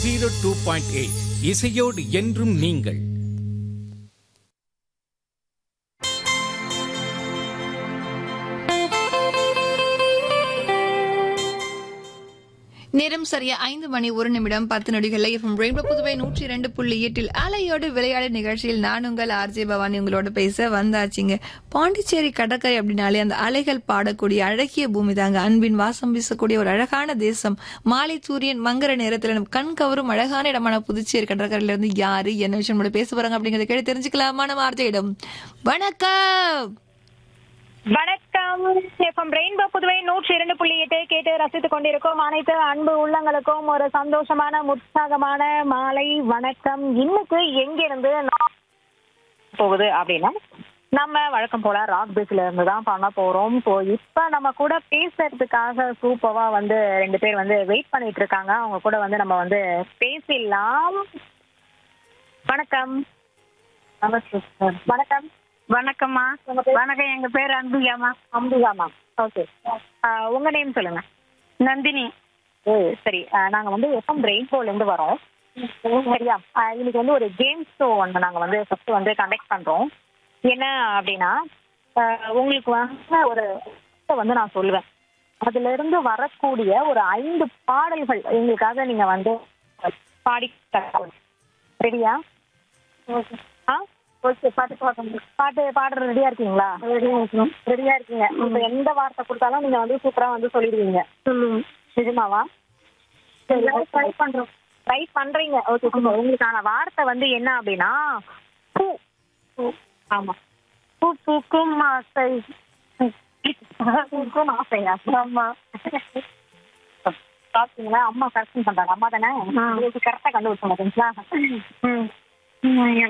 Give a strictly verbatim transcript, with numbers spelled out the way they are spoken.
Zero two point eight இசையோடு என்றும் நீங்கள். நேரம் சரியா ஐந்து மணி ஒரு நிமிடம் பத்து நொடிகள். எஃப்எம் ரெயின்போ புதுவை நூற்றி இரண்டு புள்ளி எட்டில் அலையோடு விளையாடு நிகழ்ச்சியில் நான் உங்கள் ஆர்ஜே பவானி உங்களோட பேச வந்தாச்சுங்க. பாண்டிச்சேரி கடற்கரை அப்படின்னாலே அந்த அலைகள் பாடக்கூடிய அழகிய பூமி தாங்க. அன்பின் வாசம் வீசக்கூடிய ஒரு அழகான தேசம். மாலை சூரியன் மங்கர நேரத்துல நம்ம கண் கவரும் அழகான இடமான புதுச்சேரி கடற்கரையில இருந்து யாரு என்ன விஷயம் நம்மளோட பேச போறாங்க அப்படிங்கறத கேட்டு தெரிஞ்சுக்கலாமா நம்ம ஆர்ஜேயிடம். வணக்கம். வணக்கம். எஃப்எம் ரெயின்போ புதுவை நூற்றி இரண்டு புள்ளி எட்டு கேட்டு ரசித்துக் கொண்டிருக்கும் அனைத்து அன்பு உள்ளங்களுக்கும் ஒரு சந்தோஷமான உற்சாகமான மாலை வணக்கம். இன்னைக்கு எங்கிருந்து போகுது அப்படின்னா நம்ம வழக்கம் போல ராக் பீச்ல இருந்து தான் பண்ண போறோம். ஸோ இப்ப நம்ம கூட பேசுறதுக்காக சூப்பரா வந்து ரெண்டு பேர் வந்து வெயிட் பண்ணிட்டு இருக்காங்க. அவங்க கூட வந்து நம்ம வந்து பேசிடலாம். வணக்கம். வணக்கம். வணக்கம்மா. வணக்கம். எங்க பேர் அம்பிகாமா. அம்பிகாமா. ஓகே. உங்க நேம் சொல்லுங்க. நந்தினி. ஓ சரி. நாங்க வந்து எஃப்எம் ரெயின்போல இருந்து வரோம். சரியா? இன்னைக்கு வந்து ஒரு கேம் ஷோ வந்து நாங்க வந்து ஃபர்ஸ்ட் வந்து கண்டக்ட் பண்றோம். என்ன அப்படின்னா உங்களுக்கு வந்து ஒரு வந்து நான் சொல்லுவேன். அதுல இருந்து வரக்கூடிய ஒரு ஐந்து பாடல்கள் எங்களுக்காக நீங்க வந்து பாடி ரெடியா? ஓகே. ஆ ஓகே. பாட்டு பாடுங்க. பாட்டு பாடுறது ரெடியா இருக்கீங்களா? ரெடியா இருக்கணும். ரெடியா இருக்கீங்க. இப்போ எந்த வார்த்தை கொடுத்தாலும் நீங்க வந்து சூப்பரா வந்து சொல்லிடுவீங்க. சொல்லுங்க. நிஜமாவா? சரி, ட்ரை பண்றோம். ட்ரை பண்றீங்க. ஓகே. உங்களுக்கான வார்த்தை வந்து என்ன அப்படின்னா பூ. ஆமா. பூ பூக்கும் ஆசை. பூக்கும் ஆசையா? ஆமா. பாத்தீங்களா அம்மா கரெக்ஷன் பண்றாங்க. அம்மா தானே கரெக்டா கண்டுபிடிச்சோம். ம்